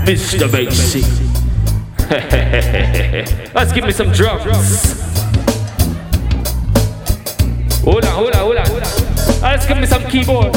Mr. Basie. Let's give me some drums. Hold on. Let's give me some keyboard.